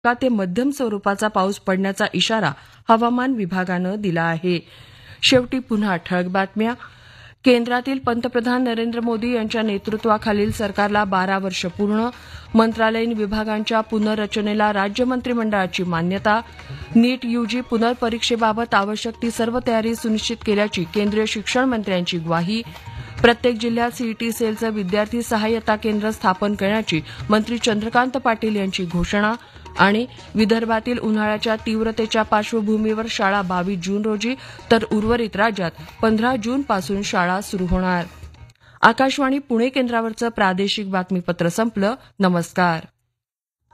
हलका ते मध्यम स्वरूपाचा पाऊस पडण्याचा इशारा हवामान विभागानं दिला आहे. शेवटी पुन्हा ठळक बातम्या. केंद्रातील पंतप्रधान नरेंद्र मोदी यांच्या नेतृत्वाखालील सरकारला 12 वर्ष पूर्ण. मंत्रालयीन विभागांच्या पुनर्रचनेला राज्य मंत्रिमंडळाची मान्यता. नीट यूजी पुनर्परीक्षेबाबत आवश्यक ती सर्व तयारी सुनिश्चित केल्याची केंद्रीय शिक्षण मंत्र्यांची ग्वाही. प्रत्येक जिल्ह्यात सीईटी सेलचं विद्यार्थी सहाय्यता केंद्र स्थापन करण्याची मंत्री चंद्रकांत पाटील यांची घोषणा. आणि विदर्भातील उन्हाळ्याच्या तीव्रतेच्या पार्श्वभूमीवर शाळा 22 जून रोजी तर उर्वरित राज्यात 15 जूनपासून शाळा सुरू होणार. आकाशवाणी पुणे केंद्रावरचं प्रादेशिक बातमीपत्र संपलं. नमस्कार.